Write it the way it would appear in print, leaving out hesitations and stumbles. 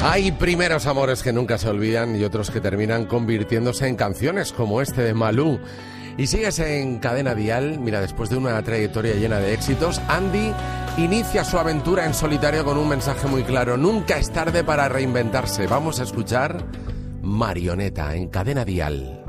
Hay primeros amores que nunca se olvidan y otros que terminan convirtiéndose en canciones, como este de Malú. Y sigues en Cadena Dial. Mira, después de una trayectoria llena de éxitos, Andy inicia su aventura en solitario con un mensaje muy claro: nunca es tarde para reinventarse. Vamos a escuchar Marioneta en Cadena Dial.